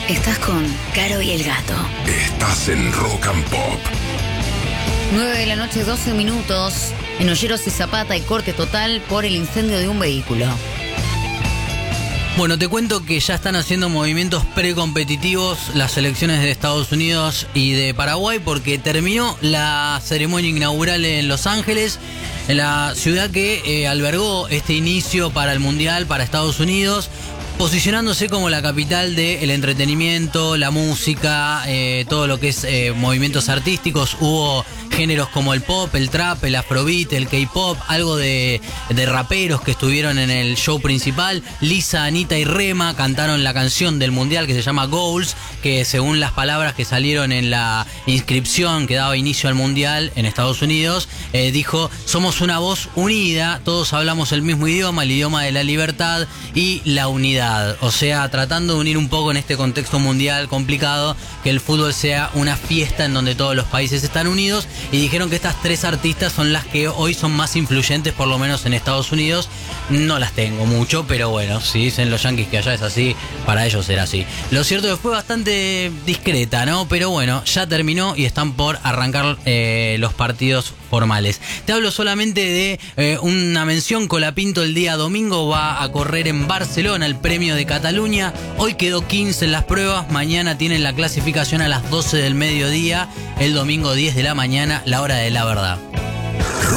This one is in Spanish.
Estás con Caro y el Gato. Estás en Rock and Pop. 9 de la noche, 12 minutos. En Olleros y Zapata hay corte total por el incendio de un vehículo. Bueno, te cuento que ya están haciendo movimientos precompetitivos las selecciones de Estados Unidos y de Paraguay porque terminó la ceremonia inaugural en Los Ángeles, en la ciudad que albergó este inicio para el Mundial para Estados Unidos, posicionándose como la capital del entretenimiento, la música, todo lo que es movimientos artísticos. Hubo géneros como el pop, el trap, el afrobeat, el K-pop, algo de raperos que estuvieron en el show principal. Lisa, Anita y Rema cantaron la canción del mundial que se llama Goals, que según las palabras que salieron en la inscripción que daba inicio al mundial en Estados Unidos, dijo: somos una voz unida, todos hablamos el mismo idioma, el idioma de la libertad y la unidad. O sea, tratando de unir un poco en este contexto mundial complicado, que el fútbol sea una fiesta en donde todos los países están unidos. Y dijeron que estas tres artistas son las que hoy son más influyentes, por lo menos en Estados Unidos. No las tengo mucho, pero bueno, si dicen los yanquis que allá es así, para ellos será así. Lo cierto es que fue bastante discreta, ¿no? Pero bueno, ya terminó y están por arrancar los partidos formales. Te hablo solamente de una mención. Colapinto el día domingo va a correr en Barcelona el Premio de Cataluña. Hoy quedó 15 en las pruebas. Mañana tienen la clasificación a las 12 del mediodía. El domingo 10 de la mañana, la hora de la verdad.